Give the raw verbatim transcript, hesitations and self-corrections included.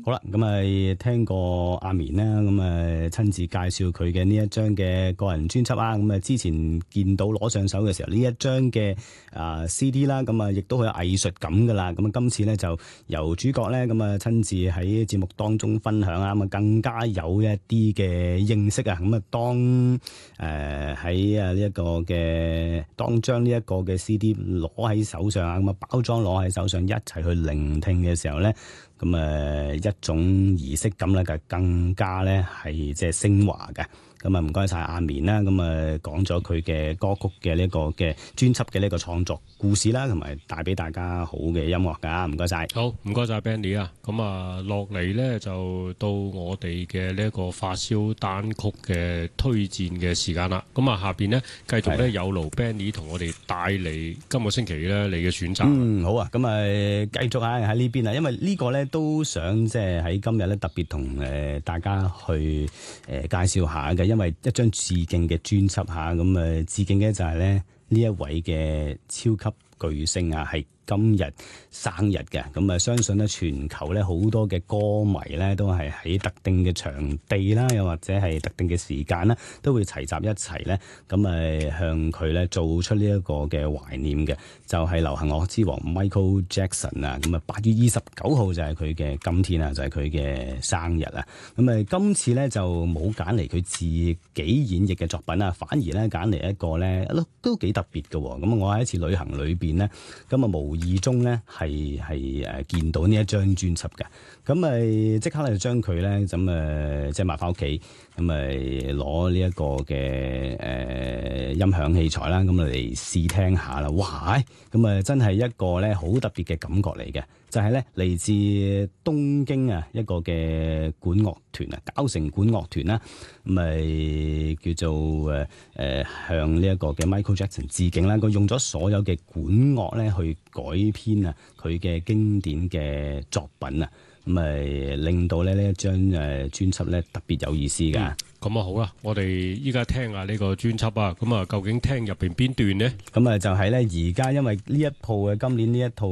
好啦，咁啊聽過阿棉啦，咁啊親自介紹佢嘅呢一張嘅個人專輯啊，咁啊之前見到攞上手嘅時候呢一張嘅啊 C D 啦，咁啊亦都好有藝術感噶啦，咁啊今次咧就由主角咧咁啊親自喺節目當中分享啊，咁啊更加有一啲嘅認識啊，咁啊當誒喺啊呢一個嘅當將呢一個嘅 C D 攞喺手上啊，咁啊包裝攞喺手上一齊去聆聽嘅時候咧。咁誒一種儀式感咧，就更加咧係即係升華嘅。咁啊，唔該晒阿棉啦。咁啊，講咗佢嘅歌曲嘅呢個嘅專輯嘅呢個創作故事啦，同埋帶俾大家好嘅音樂㗎。唔該晒。 好，唔該晒 Benny 啊。咁啊，落嚟咧就到我哋嘅呢一個發燒單曲嘅推薦嘅時間啦。咁啊，下邊呢，繼續咧有勞 Benny 同我哋帶嚟今個星期咧你嘅選擇。 嗯，好啊。咁啊，繼續喺喺呢邊啊，因為呢個咧都想即係喺今日咧特別同誒大家去誒介紹下嘅。因為一張致敬嘅專輯嚇，咁誒致敬嘅就係咧呢一位嘅超級巨星啊，係今日生日嘅。咁啊相信咧全球咧好多嘅歌迷咧都係喺特定嘅場地啦，又或者係特定嘅時間啦，都會齊集一齊咧，咁誒向佢咧做出呢一個嘅懷念嘅，就係、是、流行樂之王 Michael Jackson 啊。咁啊八月二十九號就係佢嘅今天啊，就係佢嘅生日啊。咁誒今次咧就冇揀嚟佢自己演繹嘅作品啊，反而咧揀嚟一個咧都都幾特別嘅。咁我喺一次旅行裏邊咧，咁啊無意中咧係係誒見到呢一張專輯嘅，咁咪即刻咧就將佢咧咁誒即係買翻屋企，咁咪攞呢一個嘅誒、呃、音響器材啦，咁嚟試聽下啦。哇！咁啊真係一個咧好特別嘅感覺嚟嘅，就係咧嚟自東京啊一個嘅管樂團啊，搞城管樂團啦，咁咪叫做誒誒、呃、向呢一個嘅 Michael Jackson 致敬啦。佢用咗所有嘅管樂咧去改編啊佢嘅經典嘅作品啊，咁咪令到咧呢一張誒專輯咧特別有意思㗎。 咁、嗯、啊好啦，我哋依家聽下呢個專輯啊，咁啊究竟聽入邊邊段呢？ 咁啊就係咧而家因為呢一套嘅今年呢一套